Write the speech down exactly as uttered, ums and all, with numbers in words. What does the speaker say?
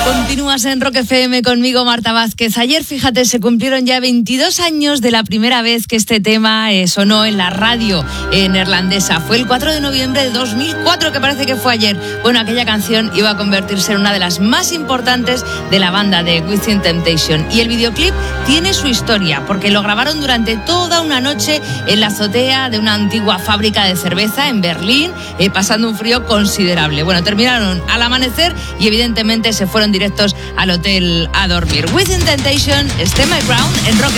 Continúas en Rock F M conmigo, Marta Vázquez. Ayer, fíjate, se cumplieron ya veintidós años de la primera vez que este tema eh, sonó en la radio eh, neerlandesa. Fue el cuatro de noviembre de dos mil cuatro, que parece que fue ayer. Bueno, aquella canción iba a convertirse en una de las más importantes de la banda de Within Temptation. Y el videoclip tiene su historia, porque lo grabaron durante toda una noche en la azotea de una antigua fábrica de cerveza en Berlín, eh, pasando un frío considerable. Bueno, terminaron al amanecer y evidentemente se fueron directos al hotel a dormir. Within Temptation, Stand My Ground en Rock.